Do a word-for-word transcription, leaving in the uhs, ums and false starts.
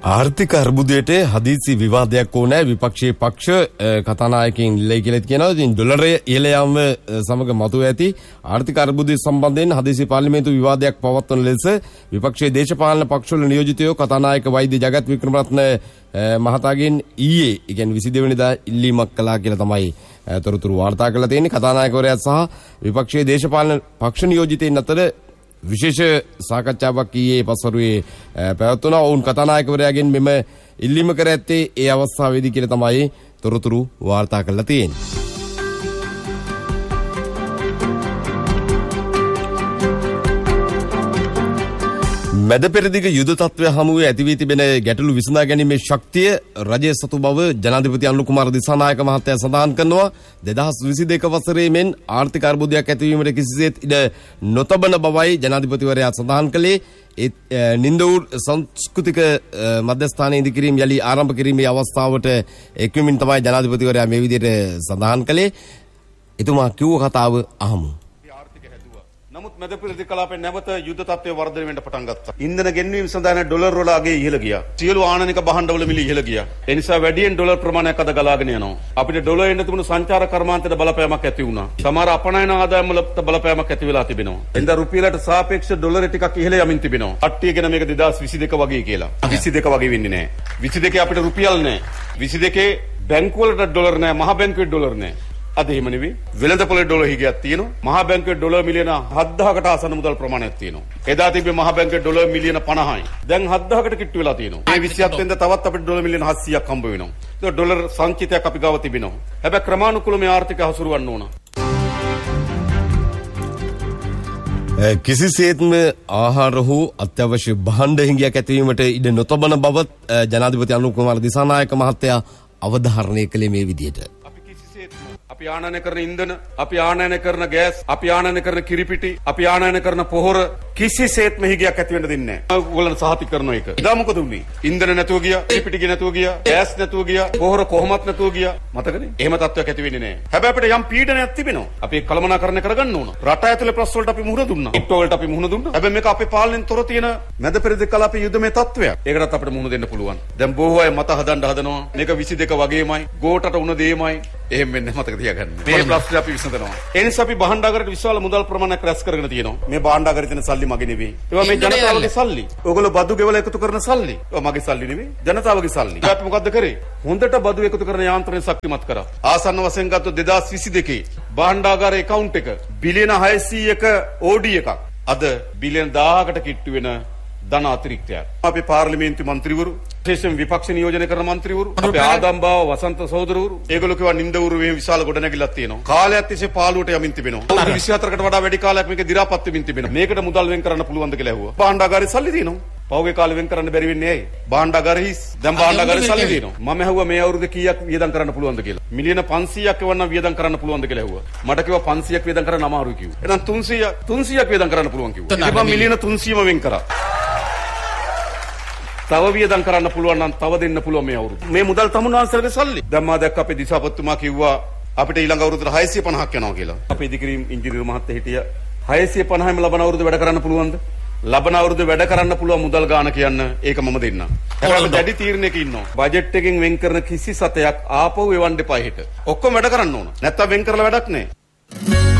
ආර්ථික අර්බුදයට හදිසි විවාදයක් ඕනෑ විපක්ෂයේ පක්ෂ කතානායකයින් ඉල්ලයි කියලා කියනවා. ඉතින් ඩොලරය ඉහළ යාම සමග මතුව ඇති ආර්ථික අර්බුදය සම්බන්ධයෙන් හදිසි පාර්ලිමේන්තු විවාදයක් පවත්වන ලෙස විපක්ෂයේ දේශපාලන පක්ෂවල නියෝජිතයෝ කතානායක වෛද්‍ය ජගත් වික්‍රමරත්න මහතාගෙන් ඊයේ ඒ කියන්නේ විසි දෙවැනි දා ඉල්ලීමක් කළා කියලා තමයි තොරතුරු වාර්තා කරලා තියෙන්නේ. කතානායකවරයා සහ විපක්ෂයේ දේශපාලන පක්ෂ නියෝජිතයින් අතර විශේෂ සාකච්ඡාවක් ඊයේ පසුරුවේ පැවැත්වුණා. ඔවුන් කතානායකවරයාගෙන් මෙම ඉල්ලීම කර ඇත්තේ ඒ අවස්ථාවේදී කියලා තමයි තොරතුරු වාර්තා කරලා තියෙන්නේ. මැද පෙරදිග යුද තත්ත්වය හමුවේ ඇති වී තිබෙන ගැටලු විසඳා ගැනීමේ ශක්තිය රජයේ සතු බව ජනාධිපති අනුර කුමාර දිසානායක මහත්තයා සඳහන් කරනවා. දෙදහස් විසි දෙක වසරේ මෙන් ආර්ථික අර්බුදයක් ඇතිවීමට කිසිසේත් ඉඩ නොතබන බවයි ජනාධිපතිවරයා සඳහන් කළේ. ඒ නින්දවුර් සංස්කෘතික මධ්‍යස්ථානයේ ඉදිකිරීම යලි ආරම්භ කිරීමේ අවස්ථාවට එක්වීමෙන් තමයි ජනාධිපතිවරයා මේ විදිහට සඳහන් කළේ. එතුමා කිව්ව කතාව අහමු. නමුත් මැද පෙරදිග කලාපයේ නැවත යුද්ධ තත්ත්වය වර්ධනය වෙන්න පටන් ගත්තා. ඉන්ධන ගෙන්වීම සඳහා ඩොලර් වල අගේ ඉහළ ගියා. සියලු ආනනික භාණ්ඩවල මිල ඉහළ ගියා. ඒ නිසා වැඩියෙන් ඩොලර් ප්‍රමාණයක් අද ගලාගෙන යනවා. අපිට ඩොලර් එන්න තිබුණු සංචාර කර්මාන්තයට බලපෑමක් ඇති වුණා. සමහර අපනයන ආදායම් වලට බලපෑමක් ඇති වෙලා තිබෙනවා. එඳා රුපියලට සාපේක්ෂව ඩොලර් ටිකක් ඉහළ යමින් තිබෙනවා. කට්ටියගෙන මේක දෙදහස් විසි දෙක වගේ කියලා. විසි දෙක වගේ වෙන්නේ නැහැ. විසි දෙකේ අපිට රුපියල් නැහැ. විසි දෙකේ බැංකු වලට ඩොලර් නැහැ. මහ බැංකුවේ ඩොලර් නැහැ. අද එහෙම නෙවෙයි. වෙළඳපොලේ ඩොලර් හිගයක් තියෙනවා. මහ බැංකුවේ ඩොලර් මිලියන හත්දාහකට ආසන්න මුදල් ප්‍රමාණයක් තියෙනවා. එදා තිබ්බේ මහ බැංකුවේ ඩොලර් මිලියන පනහයි. දැන් හත්දාහකට කිට්ටු වෙලා තියෙනවා. මේ විසිහත් වෙනිදා තවත් අපිට ඩොලර් මිලියන හත්සීයක් හම්බ වෙනවා. ඒක ඩොලර් සංචිතයක් අපි ගාව තිබෙනවා. හැබැයි ක්‍රමානුකූලව මේ ආර්ථිකය හසුරවන්න ඕන. කිසිසේත්ම ආහාර හෝ අත්‍යවශ්‍ය භාණ්ඩ හිඟයක් ඇතිවීමට ඉඩ නොතබන බවත් ජනාධිපති අනුර කුමාර දිසානායක මහත්තයා අවධාරණය කළේ මේ විදිහට. අපි ආනයනය කරන ඉන්ධන, අපි ආනයනය කරන ගෑස්, අපි ආනයනය කරන කිරිපිටි, අපි ආනයනය කරන පොහොර කිසිසේත්ම හිගයක් ඇති වෙන්න දෙන්නේ නැහැ. ඔයගොල්ලන් සහතික කරනවා ඒක. එදා මොකද වුනේ? ඉන්ධන නැතුව ගියා, කිරිපිටි නැතුව ගියා, ගෑස් නැතුව ගියා, පොහොර කොහොමත් නැතුව ගියා. මතකනේ? එහෙම තත්ත්වයක් ඇති වෙන්නේ නැහැ. හැබැයි අපිට යම් පීඩනයක් තිබෙනවා. අපි ඒක කළමනාකරණය කරගන්න ඕන. රට ඇතුලේ ප්‍රශ්න වලට අපි මුහුණ දුන්නා. ඊට වලට අපි මුහුණ දුන්නා. හැබැයි මේක අපේ පාලනයෙන් තොර තියෙන මැද පෙරදිග කලාපයේ යුද්ධමය තත්ත්වයක්. ඒකටත් අපිට මුහුණ දෙන්න පුළුවන්. දැන් බොහෝ අය මත හදන්න හදනවා. මේක විසි දෙක වගේමයි, ගෝටට උණ දෙයමයි. එහෙම වෙන්නේ මතක තියාගන්න. මේ ප්‍රශ්නේ අපි විසඳනවා. ඒ නිසා අපි භාණ්ඩාගාරයට විශාල මුදල් ප්‍රමාණයක් රැස් කරගෙන තියෙනවා. මේ භාණ්ඩාගාරේ තියෙන සල්ලි මගේ නෙවෙයි. ඒවා මේ ජනතාවගේ සල්ලි. ඕගොල්ලෝ බදු ගෙවලා එකතු කරන සල්ලි. ඒවා මගේ සල්ලි නෙවෙයි. ජනතාවගේ සල්ලි. අපි මොකද්ද කරේ? හොඳට බදු එකතු කරන යාන්ත්‍රණය ශක්තිමත් කරා. ආසන්න වශයෙන් ගත්තොත් දෙදහස් විසි දෙකේ භාණ්ඩාගාර account එක බිලියන හයසීයක ඕඩී එකක්. අද බිලියන දහයකට කිට්ටු වෙන ධන අතිරික්තයක්. අපි පාර්ලිමේන්තු මන්ත්‍රීවරු, විශේෂයෙන් විපක්ෂ නියෝජනය කරන මන්ත්‍රීවරු, අපි ආදම්බාව වසන්ත සහෝදරවරු, ඒගොල්ලෝ කිව්වා නින්දවරු මේ විශාල ගොඩනැගිල්ලක් තියෙනවා. කාලයක් තිස්සේ පාළුවට යමින් තිබෙනවා. අවුරුදු විසි හතරකට වඩා වැඩි කාලයක් මේක දි รา පත් වෙමින් තිබෙනවා. මේකට මුදල් වෙන් කරන්න පුළුවන්ද කියලා ඇහුවා. භාණ්ඩාගාරේ සල්ලි තියෙනවා. පහුගිය කාලේ වෙන් කරන්න බැරි වෙන්නේ ඇයි? භාණ්ඩාගාරේ හිස්. දැන් භාණ්ඩාගාරේ සල්ලි තියෙනවා. මම ඇහුවා මේ අවුරුද්දේ කීයක් වියදම් කරන්න පුළුවන්ද කියලා. මිලියන පන්සීයක් එවන්න වියදම් කරන්න පුළුවන්ද කියලා ඇහුවා. මට කිව්වා පන්සීයක් වියදම් කරන්න අමාරුයි කිව්වා. එහෙනම් තුන්සීය තුන්සීයක් වියදම් කරන්න පුළුවන් කිව්වා. ඉතින් මම මිලියන තුන්සීයම වෙන් කරා. තව වියදම් කරන්න පුළුවන් නම් තව දෙන්න පුළුවන් මේ අවුරුද්ද. මේ මුදල් තමුන්වහන්සේලගේ සල්ලි. දැන් මා දැක්ක අපේ දිසාපතිතුමා කිව්වා අපිට ඊළඟ අවුරුද්දට හයසිය පනහක් යනවා කියලා. අපේ ඉදිකිරීම් ඉංජිනේරු මහත්තයා හිටියා හයසිය පනහම ලබන අවුරුද්ද වැඩ කරන්න පුළුවන්ද? ලබන අවුරුද්ද වැඩ කරන්න පුළුවන් මුදල් ගාන කියන්න ඒක මම දෙන්නම්. හැබැයි දැඩි තීරණයක ඉන්නවා. බජට් එකෙන් වෙන් කරන කිසි සතයක් ආපහු එවන්න එපා හෙට. ඔක්කොම වැඩ කරන්න ඕන. නැත්තම් වෙන් කරලා වැඩක් නැහැ.